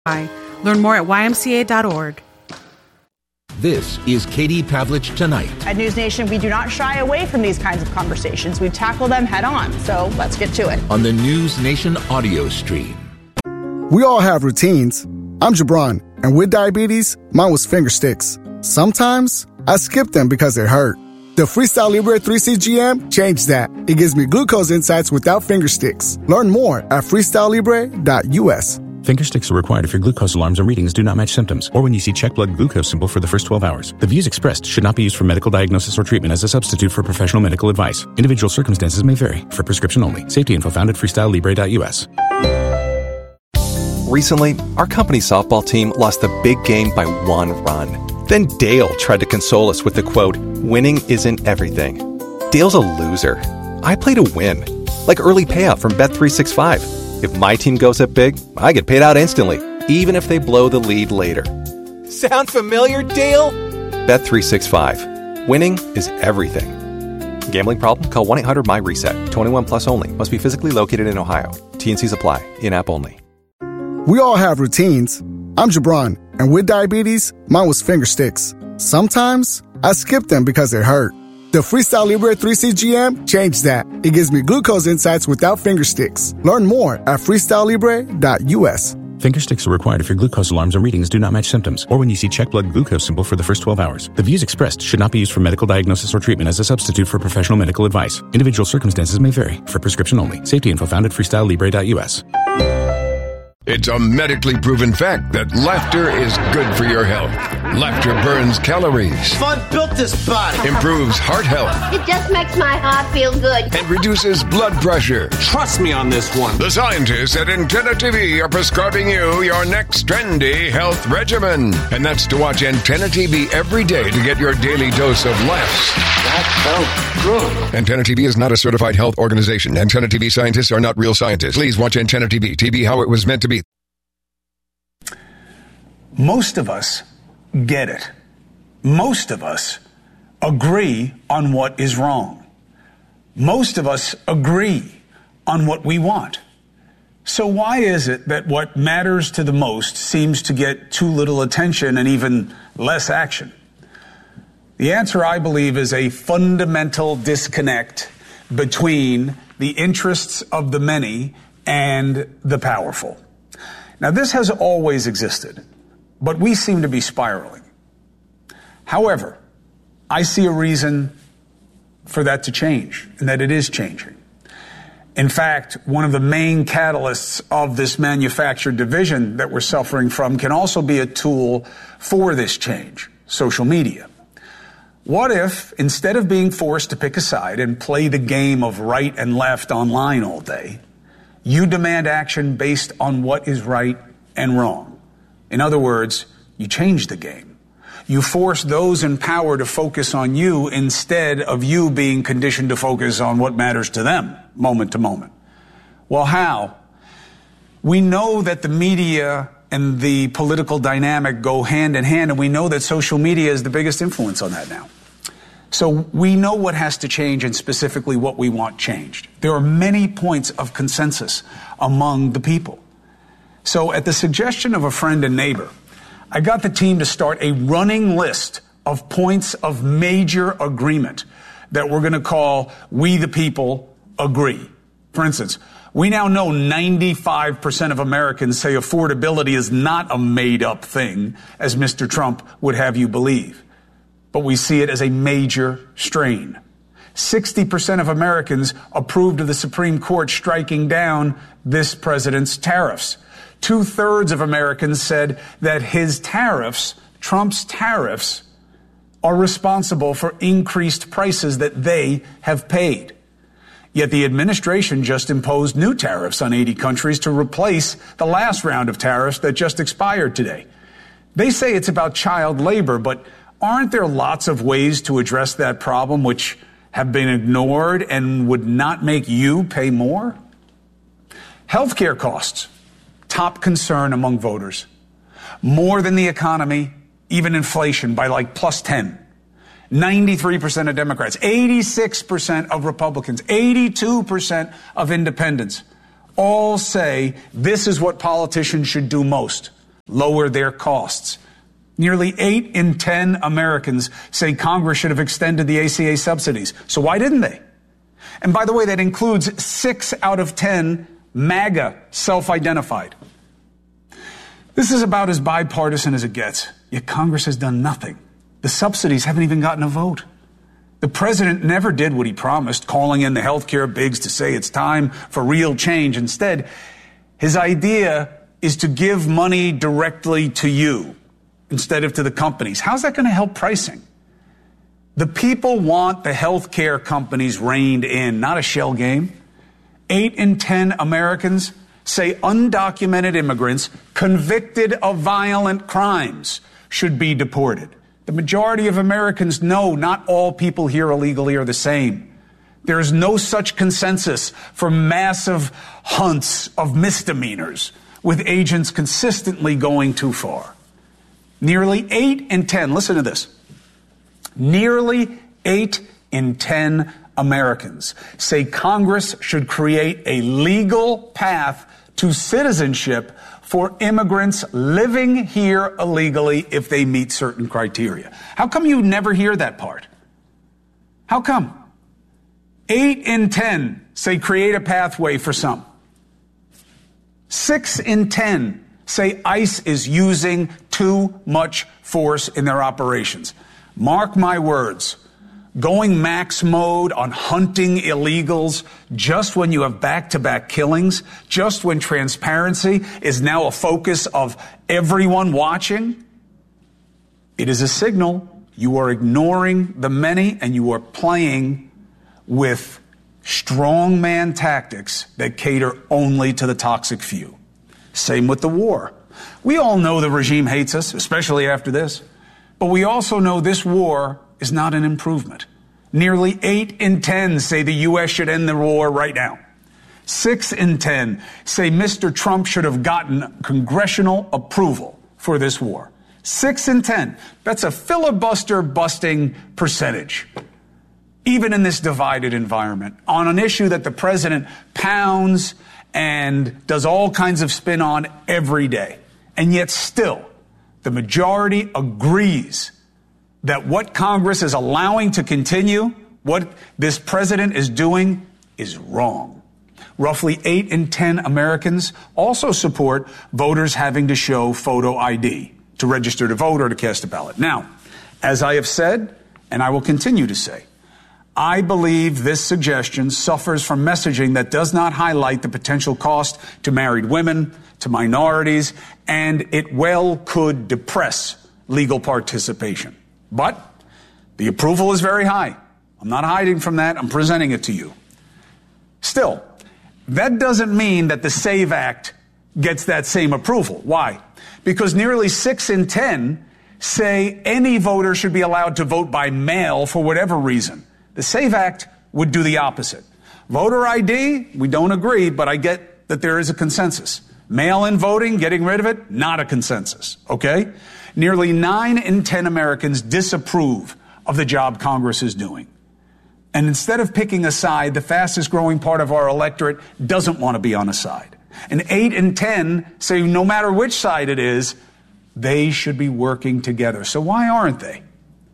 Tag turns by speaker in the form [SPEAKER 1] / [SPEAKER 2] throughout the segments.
[SPEAKER 1] Learn more at ymca.org.
[SPEAKER 2] This is Katie Pavlich Tonight.
[SPEAKER 3] At News Nation, we do not shy away from these kinds of conversations. We tackle them head on. So let's get to it.
[SPEAKER 2] On the News Nation audio stream.
[SPEAKER 4] We all have routines. I'm Jabron, and with diabetes, mine was finger sticks. Sometimes I skip them because they hurt. The Freestyle Libre 3C GM changed that. It gives me glucose insights without finger sticks. Learn more at freestylelibre.us.
[SPEAKER 5] Finger sticks are required if your glucose alarms or readings do not match symptoms, or when you see check blood glucose symbol for the first 12 hours. The views expressed should not be used for medical diagnosis or treatment as a substitute for professional medical advice. Individual circumstances may vary. For prescription only. Safety info found at freestylelibre.us.
[SPEAKER 6] Recently, our company's softball team lost the big game by 1 run. Then Dale tried to console us with the quote, "Winning isn't everything." Dale's a loser. I play to win. Like early payout from Bet365. If my team goes up big, I get paid out instantly, even if they blow the lead later. Sound familiar, Dale? Bet365. Winning is everything. Gambling problem? Call 1-800-MY-RESET. 21 plus only. Must be physically located in Ohio. T&Cs apply. In-app only.
[SPEAKER 4] We all have routines. I'm Jabron, and with diabetes, mine was finger sticks. Sometimes I skip them because they hurt. The Freestyle Libre 3C GM changed that. It gives me glucose insights without finger sticks. Learn more at freestylelibre.us.
[SPEAKER 5] Finger sticks are required if your glucose alarms or readings do not match symptoms, or when you see check blood glucose symbol for the first 12 hours. The views expressed should not be used for medical diagnosis or treatment as a substitute for professional medical advice. Individual circumstances may vary. For prescription only. Safety info found at freestylelibre.us.
[SPEAKER 7] It's a medically proven fact that laughter is good for your health. Laughter burns calories.
[SPEAKER 8] Fun built this body.
[SPEAKER 7] Improves heart health.
[SPEAKER 9] It just makes my heart feel good.
[SPEAKER 7] And reduces blood pressure.
[SPEAKER 8] Trust me on this one.
[SPEAKER 7] The scientists at Antenna TV are prescribing you your next trendy health regimen. And that's to watch Antenna TV every day to get your daily dose of laughs.
[SPEAKER 8] That felt good.
[SPEAKER 7] Antenna TV is not a certified health organization. Antenna TV scientists are not real scientists. Please watch Antenna TV. TV how it was meant to be.
[SPEAKER 10] Most of us get it. Most of us agree on what is wrong. Most of us agree on what we want. So why is it that what matters to the most seems to get too little attention and even less action? The answer, I believe, is a fundamental disconnect between the interests of the many and the powerful. Now, this has always existed, but we seem to be spiraling. However, I see a reason for that to change, and that it is changing. In fact, one of the main catalysts of this manufactured division that we're suffering from can also be a tool for this change: social media. What if, instead of being forced to pick a side and play the game of right and left online all day, you demand action based on what is right and wrong? In other words, you change the game. You force those in power to focus on you instead of you being conditioned to focus on what matters to them, moment to moment. Well, how? We know that the media and the political dynamic go hand in hand, and we know that social media is the biggest influence on that now. So we know what has to change and specifically what we want changed. There are many points of consensus among the people. So at the suggestion of a friend and neighbor, I got the team to start a running list of points of major agreement that we're going to call We the People Agree. For instance, we now know 95% of Americans say affordability is not a made-up thing, as Mr. Trump would have you believe. But we see it as a major strain. 60% of Americans approved of the Supreme Court striking down this president's tariffs. 2/3 of Americans said that his tariffs, Trump's tariffs, are responsible for increased prices that they have paid. Yet the administration just imposed new tariffs on 80 countries to replace the last round of tariffs that just expired today. They say it's about child labor, but aren't there lots of ways to address that problem which have been ignored and would not make you pay more? Healthcare costs, top concern among voters. More than the economy, even inflation, by like +10. 93% of Democrats, 86% of Republicans, 82% of independents all say this is what politicians should do most: lower their costs. Nearly 8 in 10 Americans say Congress should have extended the ACA subsidies. So why didn't they? And by the way, that includes 6 out of 10 MAGA self-identified. This is about as bipartisan as it gets, yet Congress has done nothing. The subsidies haven't even gotten a vote. The president never did what he promised, calling in the healthcare bigs to say it's time for real change. Instead, his idea is to give money directly to you instead of to the companies. How's that going to help pricing? The people want the healthcare companies reined in, not a shell game. 8 in 10 Americans say undocumented immigrants convicted of violent crimes should be deported. The majority of Americans know not all people here illegally are the same. There is no such consensus for massive hunts of misdemeanors, with agents consistently going too far. Nearly 8 in 10, listen to this, nearly 8 in 10 Americans say Congress should create a legal path to citizenship for immigrants living here illegally if they meet certain criteria. How come you never hear that part? How come? 8 in 10 say create a pathway for some. 6 in 10 say ICE is using too much force in their operations. Mark my words. Going max mode on hunting illegals just when you have back-to-back killings, just when transparency is now a focus of everyone watching, it is a signal you are ignoring the many and you are playing with strongman tactics that cater only to the toxic few. Same with the war. We all know the regime hates us, especially after this, but we also know this war is not an improvement. Nearly 8 in 10 say the U.S. should end the war right now. 6 in 10 say Mr. Trump should have gotten congressional approval for this war. 6 in 10. That's a filibuster-busting percentage, even in this divided environment, on an issue that the president pounds and does all kinds of spin on every day. And yet still, the majority agrees that what Congress is allowing to continue, what this president is doing, is wrong. Roughly 8 in 10 Americans also support voters having to show photo ID to register to vote or to cast a ballot. Now, as I have said, and I will continue to say, I believe this suggestion suffers from messaging that does not highlight the potential cost to married women, to minorities, and it well could depress legal participation. But the approval is very high. I'm not hiding from that. I'm presenting it to you. Still, that doesn't mean that the SAVE Act gets that same approval. Why? Because nearly 6 in 10 say any voter should be allowed to vote by mail for whatever reason. The SAVE Act would do the opposite. Voter ID, we don't agree, but I get that there is a consensus. Mail-in voting, getting rid of it, not a consensus, okay? Nearly 9 in 10 Americans disapprove of the job Congress is doing. And instead of picking a side, the fastest growing part of our electorate doesn't want to be on a side. And 8 in 10 say no matter which side it is, they should be working together. So why aren't they?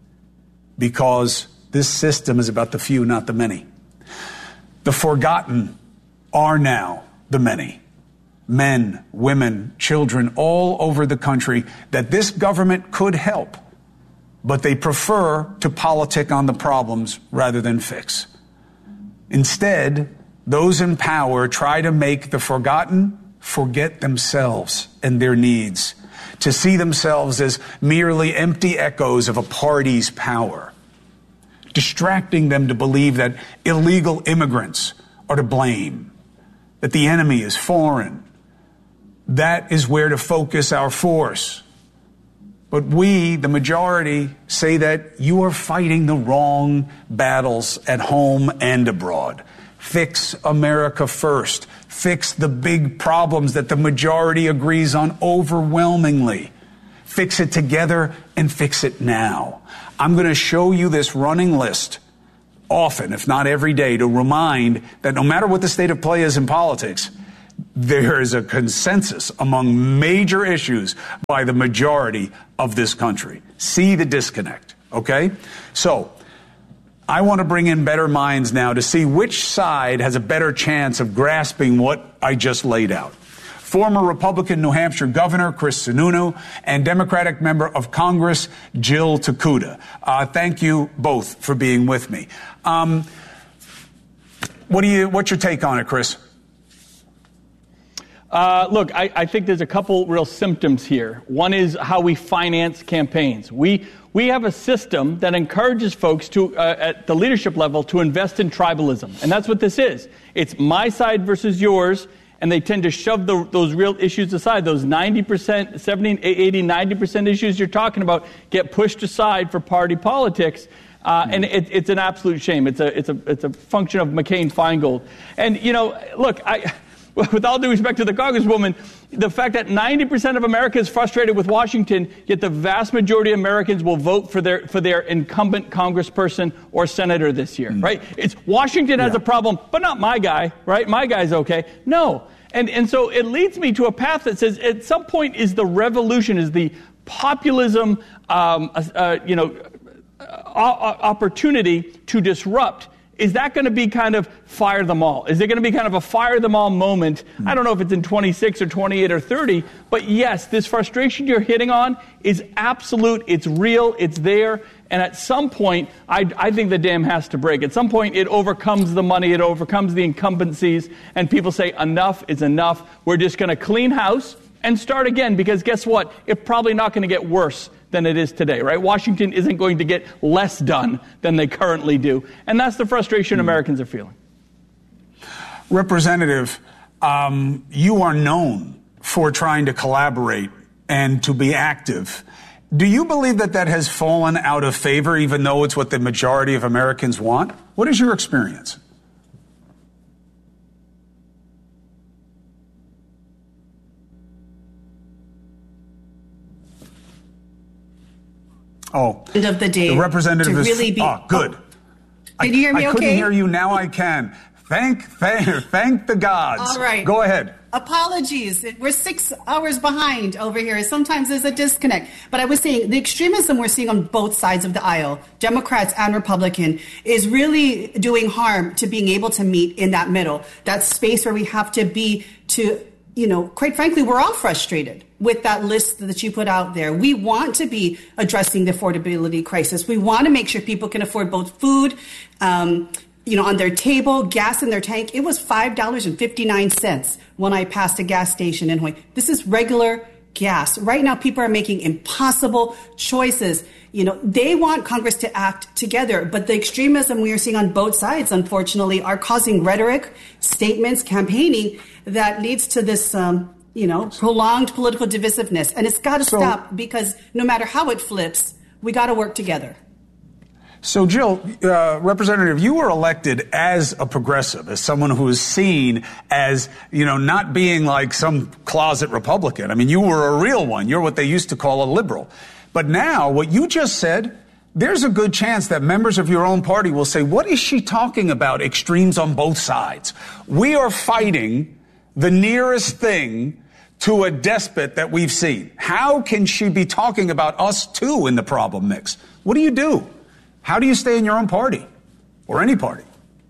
[SPEAKER 10] Because this system is about the few, not the many. The forgotten are now the many. Men, women, children all over the country that this government could help, but they prefer to politic on the problems rather than fix. Instead, those in power try to make the forgotten forget themselves and their needs, to see themselves as merely empty echoes of a party's power, distracting them to believe that illegal immigrants are to blame, that the enemy is foreign. That is where to focus our force. But we, the majority, say that you are fighting the wrong battles at home and abroad. Fix America first. Fix the big problems that the majority agrees on overwhelmingly. Fix it together and fix it now. I'm going to show you this running list often, if not every day, to remind that no matter what the state of play is in politics, there is a consensus among major issues by the majority of this country. See the disconnect, okay? So I want to bring in better minds now to see which side has a better chance of grasping what I just laid out. Former Republican New Hampshire Governor Chris Sununu and Democratic Member of Congress Jill Takuda. Thank you both for being with me. What's your take on it, Chris?
[SPEAKER 11] Look, I think there's a couple real symptoms here. One is how we finance campaigns. We have a system that encourages folks to, at the leadership level, to invest in tribalism. And that's what this is. It's my side versus yours, and they tend to shove those real issues aside. Those 90%, 70, 80, 90% issues you're talking about get pushed aside for party politics. And it's an absolute shame. It's a function of McCain-Feingold. And, look, with all due respect to the Congresswoman, the fact that 90% of America is frustrated with Washington, yet the vast majority of Americans will vote for their incumbent congressperson or senator this year, right? It's Washington has a problem, but not my guy, right? My guy's okay. No. And so it leads me to a path that says at some point is the revolution, is the populism, opportunity to disrupt. Is that going to be kind of fire them all? Is it going to be kind of a fire them all moment? I don't know if it's in 26 or 28 or 30, but yes, this frustration you're hitting on is absolute. It's real. It's there. And at some point, I think the dam has to break. At some point, it overcomes the money. It overcomes the incumbencies. And people say, enough is enough. We're just going to clean house and start again. Because guess what? It's probably not going to get worse than it is today, right? Washington isn't going to get less done than they currently do. And that's the frustration Americans are feeling.
[SPEAKER 10] Representative, you are known for trying to collaborate and to be active. Do you believe that has fallen out of favor, even though it's what the majority of Americans want? What is your experience?
[SPEAKER 12] End of the day,
[SPEAKER 10] the representative
[SPEAKER 12] to
[SPEAKER 10] is
[SPEAKER 12] really be.
[SPEAKER 10] Oh, good.
[SPEAKER 12] Can you hear me?
[SPEAKER 10] I couldn't hear you. Now I can. Thank the gods.
[SPEAKER 12] All right.
[SPEAKER 10] Go ahead.
[SPEAKER 12] Apologies. We're 6 hours behind over here. Sometimes there's a disconnect. But I was saying the extremism we're seeing on both sides of the aisle, Democrats and Republican, is really doing harm to being able to meet in that middle, that space where we have to be to, quite frankly, we're all frustrated with that list that you put out there. We want to be addressing the affordability crisis. We want to make sure people can afford both food, on their table, gas in their tank. It was $5.59 when I passed a gas station in Hawaii. This is regular gas. Right now, people are making impossible choices. They want Congress to act together, but the extremism we are seeing on both sides, unfortunately, are causing rhetoric, statements, campaigning that leads to this, prolonged political divisiveness. And it's got to stop, because no matter how it flips, we got to work together.
[SPEAKER 10] So, Jill, Representative, you were elected as a progressive, as someone who is seen as, not being like some closet Republican. I mean, you were a real one. You're what they used to call a liberal. But now, what you just said, there's a good chance that members of your own party will say, what is she talking about, extremes on both sides? We are fighting the nearest thing to a despot that we've seen. How can she be talking about us, too, in the problem mix? What do you do? How do you stay in your own party, or any party?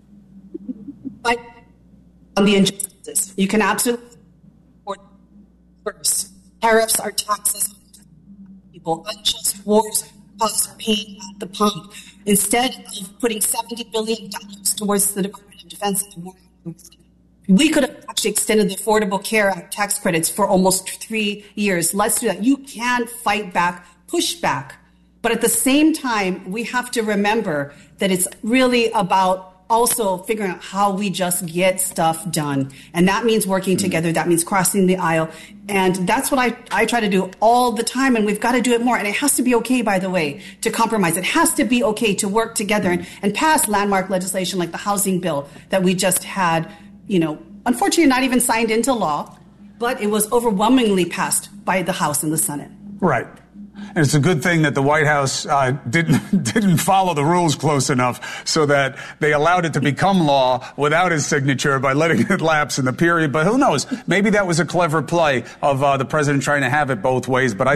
[SPEAKER 12] On the injustices, you can absolutely support first. Tariffs are taxes on people. Unjust wars cause pain at the pump. Instead of putting $70 billion towards the Department of Defense, we could have actually extended the Affordable Care Act tax credits for almost 3 years. Let's do that. You can fight back, push back. But at the same time, we have to remember that it's really about also figuring out how we just get stuff done. And that means working together. That means crossing the aisle. And that's what I try to do all the time. And we've got to do it more. And it has to be okay, by the way, to compromise. It has to be okay to work together and pass landmark legislation like the housing bill that we just had, unfortunately not even signed into law, but it was overwhelmingly passed by the House and the Senate.
[SPEAKER 10] Right. And it's a good thing that the White House didn't follow the rules close enough so that they allowed it to become law without his signature by letting it lapse in the period. But who knows? Maybe that was a clever play of the president trying to have it both ways. But